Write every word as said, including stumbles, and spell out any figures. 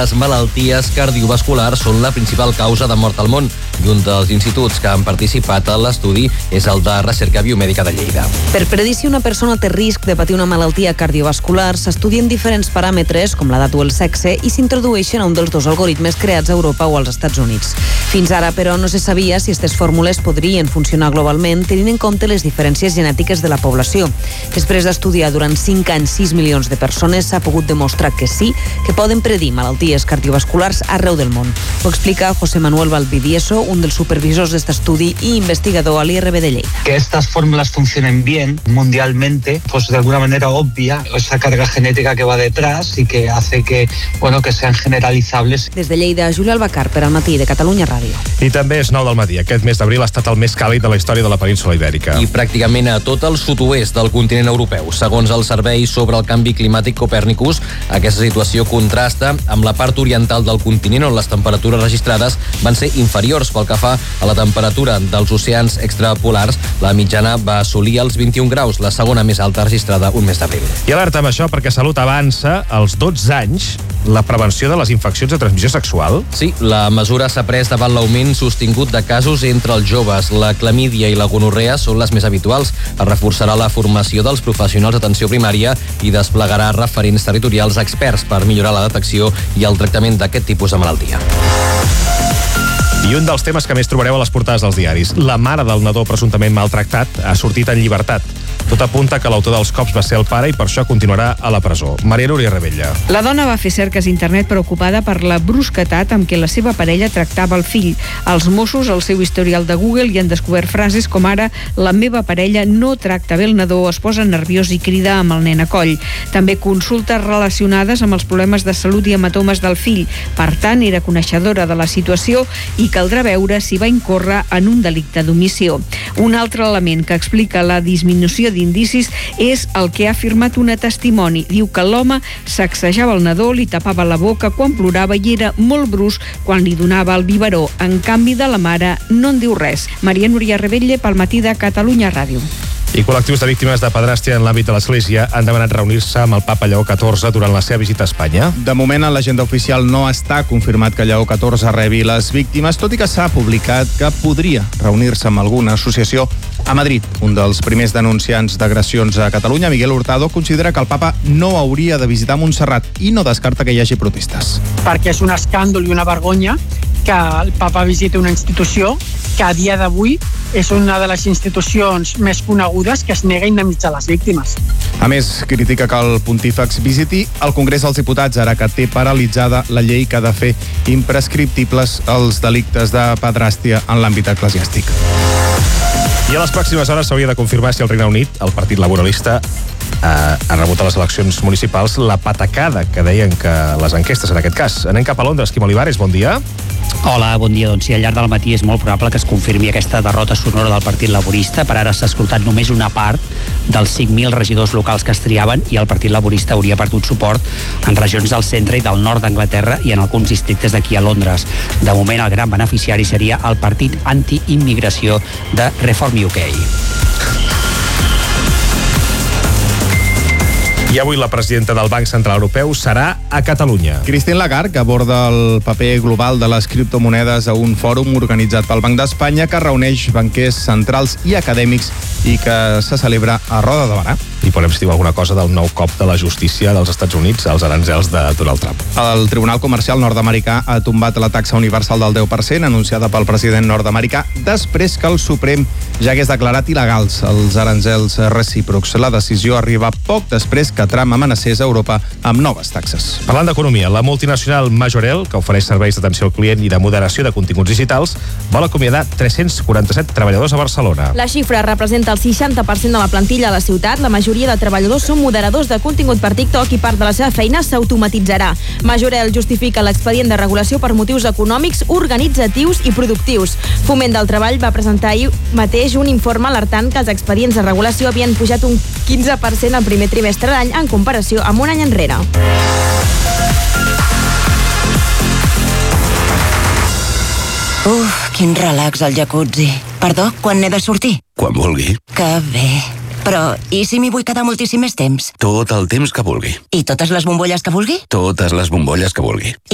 les malalties cardiovasculars són la principal causa de mort al món i un dels instituts que han participat en l'estudi és el de Recerca Biomèdica de Lleida. Per predir si una persona té risc de patir una malaltia cardiovascular, s'estudien diferents paràmetres com l'edat o el sexe i s'introdueixen a un dels dos algoritmes creats a Europa o als Estats Units. Fins ara, però, no se sabia si aquestes fórmules podrien funcionar globalment tenint en compte les diferències genètiques de la població. Després d'estudiar durant cinc anys sis milions de persones, s'ha pogut demostrar que sí, que poden predir malalties cardiovasculars arreu del món. Ho explica José Manuel Valvidieso, un dels supervisors d'aquest estudi y investigador al I R B de Lleida. Que estas fórmulas funcionen bien mundialmente, pues de alguna manera obvia esa carga genética que va detrás y que hace que, bueno, que sean generalizables. Des de Lleida, Júlia Albacar, per al matí de Catalunya Ràdio. I també és nou del matí. Aquest mes d'abril ha estat el més càlid de la història de la península Ibèrica. I pràcticament a tot el sud-oest del continent europeu. Segons el Servei sobre el Canvi Climàtic Copernicus, aquesta situació contrasta amb la part oriental del continent on les temperatures registrades van ser inferiors pel que fa a la temperatura dels oceans extrapolars. La mitjana va assolir els vint-i-un graus, la segona més alta registrada un mes d'abril. I alerta amb això perquè Salut avança als dotze anys la prevenció de les infeccions de transmissió sexual. Sí, la mesura s'ha pres davant l'augment sostingut de casos entre els joves. La clamídia i la gonorrea són les més habituals. Es reforçarà la formació dels professionals d'atenció primària i desplegarà referents territorials experts per millorar la detecció i el tractament d'aquest tipus de malaltia. I un dels temes que més trobareu a les portades dels diaris. La mare del nadó presumptament maltractat ha sortit en llibertat. Tot apunta que l'autor dels cops va ser el pare i per això continuarà a la presó. Maria Núria Rebella. La dona va fer cerques a internet preocupada per la brusquetat amb què la seva parella tractava el fill. Els Mossos, al seu historial de Google, hi han descobert frases com ara «La meva parella no tracta bé el nadó, es posa nerviós i crida amb el nen a coll». També consultes relacionades amb els problemes de salut i hematomes del fill. Per tant, era coneixedora de la situació i caldrà veure si va incórrer en un delicte d'omissió. Un altre element que explica la disminució d'indicis és el que ha afirmat una testimoni. Diu que l'home sacsejava el nadó, li tapava la boca quan plorava i era molt brusc quan li donava el biberó. En canvi, de la mare no en diu res. Maria Núria Rebella, pel matí de Catalunya Ràdio. I col·lectius de víctimes de pedràstia en l'àmbit de l'Església han demanat reunir-se amb el papa Lleó catorze durant la seva visita a Espanya. De moment, en l'agenda oficial no està confirmat que Lleó catorze rebi les víctimes, tot i que s'ha publicat que podria reunir-se amb alguna associació a Madrid. Un dels primers denunciants d'agressions a Catalunya, Miguel Hurtado, considera que el papa no hauria de visitar Montserrat i no descarta que hi hagi protestes. Perquè és un escàndol i una vergonya que el papa visiti una institució que a dia d'avui és una de les institucions més conegudes que es nega a indemnitzar les víctimes. A més, critica que el pontífex visiti el Congrés dels Diputats, ara que té paralitzada la llei que ha de fer imprescriptibles els delictes de pedràstia en l'àmbit eclesiàstic. I a les pròximes hores s'hauria de confirmar si el Regne Unit, el Partit Laboralista, eh, ha rebut a les eleccions municipals la patacada que deien que les enquestes en aquest cas. Anem cap a Londres. Quim Olivares, bon dia. Hola, bon dia. Doncs sí, al llarg del matí és molt probable que es confirmi aquesta derrota sonora del Partit Laborista. Per ara s'ha escoltat només una part dels cinc mil regidors locals que es triaven i el Partit Laborista hauria perdut suport en regions del centre i del nord d'Anglaterra i en alguns districtes d'aquí a Londres. De moment, el gran beneficiari seria el Partit Anti-Immigració de Reform U K. I avui la presidenta del Banc Central Europeu serà a Catalunya. Christine Lagarde, que aborda el paper global de les criptomonedes a un fòrum organitzat pel Banc d'Espanya que reuneix banquers centrals i acadèmics i que se celebra a Roda de Barà. I podem dir alguna cosa del nou cop de la justícia dels Estats Units als aranzels de Donald Trump. El Tribunal Comercial nord-americà ha tombat la taxa universal del deu per cent anunciada pel president nord-americà després que el Suprem ja hagués declarat il·legals els aranzels recíprocs. La decisió arriba poc després que Trump amenacés a Europa amb noves taxes. Parlant d'economia, la multinacional Majorel, que ofereix serveis d'atenció al client i de moderació de continguts digitals, vol acomiadar tres-cents quaranta-set treballadors a Barcelona. La xifra representa el seixanta per cent de la plantilla a la ciutat. La majoria de treballadors són moderadors de contingut per TikTok i part de la seva feina s'automatitzarà. Majorel justifica l'expedient de regulació per motius econòmics, organitzatius i productius. Foment del Treball va presentar ahir mateix un informe alertant que els expedients de regulació havien pujat un quinze per cent al primer trimestre d'any en comparació amb un any enrere. Uf, quin relax al jacuzzi. Perdó, quan n'he de sortir? Quan vulgui. Que bé. Però, i si m'hi vull quedar moltíssim més temps? Tot el temps que vulgui. I totes les bombolles que vulgui? Totes les bombolles que vulgui.